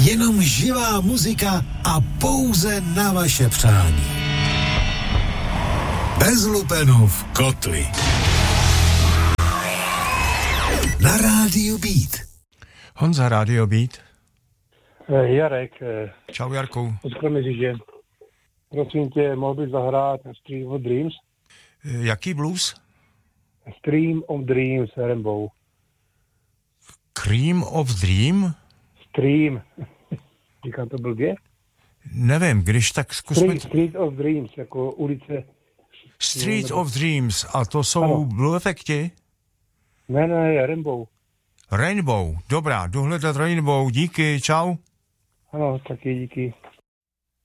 Jenom živá muzika a pouze na vaše přání. Bez lupenů v kotli. Na Rádiu Beat. Honza, Rádio Beat. Jarek. Čau, Jarku. Že prosím tě, mohl bys zahrát Stream of Dreams? Jaký blues? Stream of Dreams, Rainbow. Cream of Dream? Stream. Říkám to blbě? Nevím, když tak zkusme... Street of Dreams, jako ulice. Street of Dreams, a to jsou ano. Blue Effecti? Ne, Rainbow. Rainbow, dobrá, dohledat Rainbow, díky, čau. Ano, taky díky.